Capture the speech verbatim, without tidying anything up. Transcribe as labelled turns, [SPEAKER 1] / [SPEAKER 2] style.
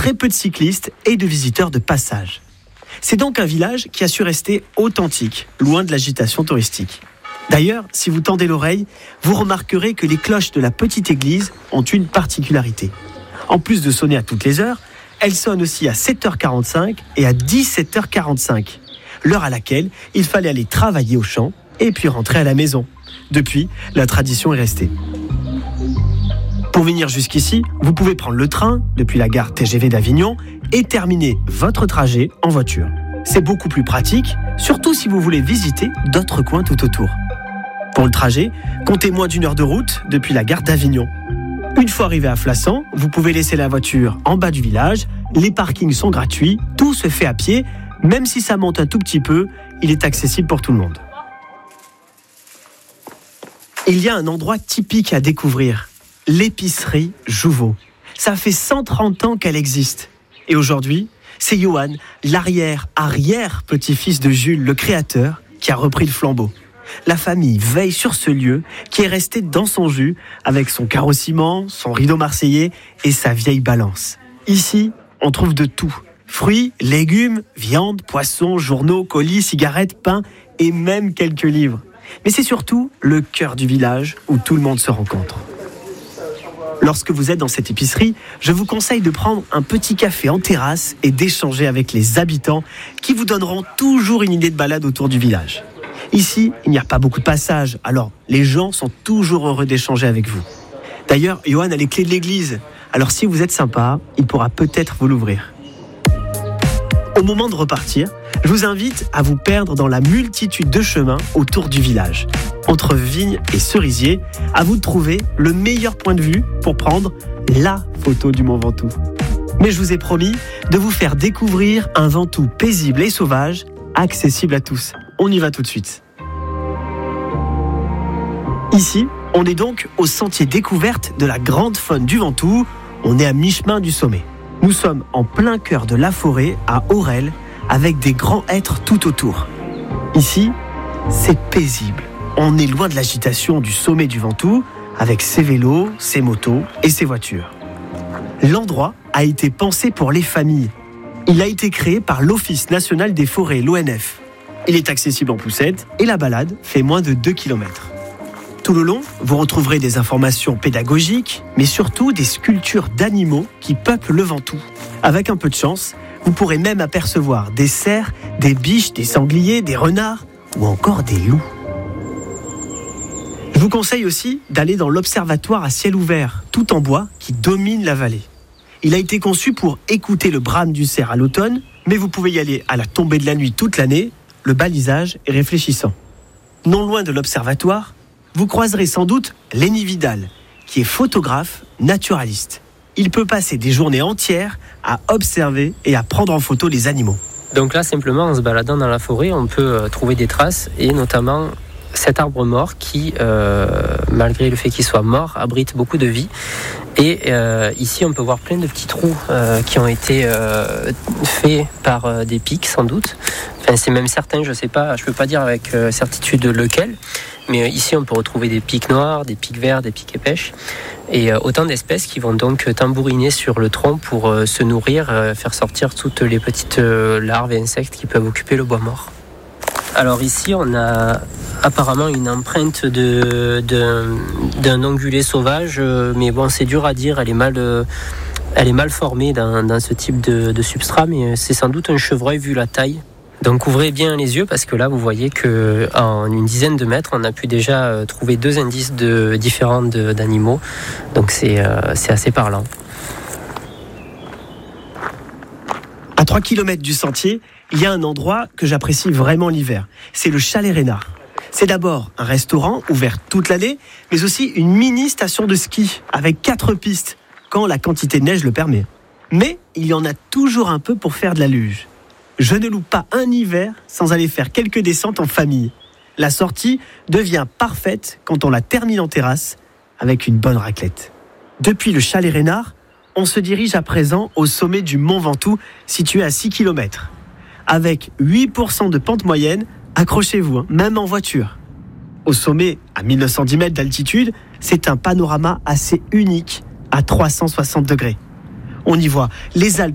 [SPEAKER 1] très peu de cyclistes et de visiteurs de passage. C'est donc un village qui a su rester authentique, loin de l'agitation touristique. D'ailleurs, si vous tendez l'oreille, vous remarquerez que les cloches de la petite église ont une particularité. En plus de sonner à toutes les heures, elles sonnent aussi à sept heures quarante-cinq et à dix-sept heures quarante-cinq, l'heure à laquelle il fallait aller travailler au champ et puis rentrer à la maison. Depuis, la tradition est restée. Pour venir jusqu'ici, vous pouvez prendre le train depuis la gare T G V d'Avignon et terminer votre trajet en voiture. C'est beaucoup plus pratique, surtout si vous voulez visiter d'autres coins tout autour. Pour le trajet, comptez moins d'une heure de route depuis la gare d'Avignon. Une fois arrivé à Flassan, vous pouvez laisser la voiture en bas du village, les parkings sont gratuits, tout se fait à pied, même si ça monte un tout petit peu, il est accessible pour tout le monde. Il y a un endroit typique à découvrir, l'épicerie Jouveau. Ça fait cent trente ans qu'elle existe. Et aujourd'hui, c'est Johan, l'arrière-arrière-petit-fils de Jules, le créateur, qui a repris le flambeau. La famille veille sur ce lieu qui est resté dans son jus avec son carreau ciment, son rideau marseillais et sa vieille balance. Ici, on trouve de tout. Fruits, légumes, viande, poissons, journaux, colis, cigarettes, pain et même quelques livres. Mais c'est surtout le cœur du village où tout le monde se rencontre. Lorsque vous êtes dans cette épicerie, je vous conseille de prendre un petit café en terrasse et d'échanger avec les habitants qui vous donneront toujours une idée de balade autour du village. Ici, il n'y a pas beaucoup de passages, alors les gens sont toujours heureux d'échanger avec vous. D'ailleurs, Johan a les clés de l'église, alors si vous êtes sympa, il pourra peut-être vous l'ouvrir. Au moment de repartir, je vous invite à vous perdre dans la multitude de chemins autour du village. Entre vignes et cerisiers, à vous de trouver le meilleur point de vue pour prendre la photo du Mont Ventoux. Mais je vous ai promis de vous faire découvrir un Ventoux paisible et sauvage, accessible à tous. On y va tout de suite. Ici, on est donc au sentier découverte de la grande faune du Ventoux. On est à mi-chemin du sommet. Nous sommes en plein cœur de la forêt, à Aurel, avec des grands hêtres tout autour. Ici, c'est paisible. On est loin de l'agitation du sommet du Ventoux, avec ses vélos, ses motos et ses voitures. L'endroit a été pensé pour les familles. Il a été créé par l'Office national des forêts, l'O N F. Il est accessible en poussette et la balade fait moins de deux kilomètres. Tout le long, vous retrouverez des informations pédagogiques, mais surtout des sculptures d'animaux qui peuplent le Ventoux. Avec un peu de chance, vous pourrez même apercevoir des cerfs, des biches, des sangliers, des renards ou encore des loups. Je vous conseille aussi d'aller dans l'observatoire à ciel ouvert, tout en bois, qui domine la vallée. Il a été conçu pour écouter le brame du cerf à l'automne, mais vous pouvez y aller à la tombée de la nuit toute l'année. Le balisage est réfléchissant. Non loin de l'observatoire, vous croiserez sans doute Lenny Vidal, qui est photographe naturaliste. Il peut passer des journées entières à observer et à prendre en photo les animaux.
[SPEAKER 2] Donc là, simplement, en se baladant dans la forêt, on peut trouver des traces, et notamment cet arbre mort qui, euh, malgré le fait qu'il soit mort, abrite beaucoup de vie. Et euh, ici, on peut voir plein de petits trous euh, qui ont été euh, faits par euh, des pics, sans doute. Enfin, c'est même certain, je sais pas, je peux pas dire avec euh, certitude lequel. Mais euh, ici, on peut retrouver des pics noirs, des pics verts, des pics épêches. Et euh, autant d'espèces qui vont donc tambouriner sur le tronc pour euh, se nourrir, euh, faire sortir toutes les petites euh, larves et insectes qui peuvent occuper le bois mort. Alors ici, on a apparemment une empreinte de, de, d'un ongulé sauvage, mais bon, c'est dur à dire, elle est mal, elle est mal formée dans, dans ce type de, de substrat, mais c'est sans doute un chevreuil vu la taille. Donc ouvrez bien les yeux parce que là, vous voyez qu'en une dizaine de mètres, on a pu déjà trouver deux indices de, différents de, d'animaux, donc c'est, c'est assez parlant.
[SPEAKER 1] À trois kilomètres du sentier, il y a un endroit que j'apprécie vraiment l'hiver. C'est le Chalet Reynard. C'est d'abord un restaurant ouvert toute l'année, mais aussi une mini station de ski avec quatre pistes, quand la quantité de neige le permet. Mais il y en a toujours un peu pour faire de la luge. Je ne loupe pas un hiver sans aller faire quelques descentes en famille. La sortie devient parfaite quand on la termine en terrasse avec une bonne raclette. Depuis le Chalet Reynard, on se dirige à présent au sommet du Mont Ventoux, situé à six kilomètres. Avec huit pour cent de pente moyenne, accrochez-vous, hein, même en voiture. Au sommet, à mille neuf cent dix mètres d'altitude, c'est un panorama assez unique à trois cent soixante degrés. On y voit les Alpes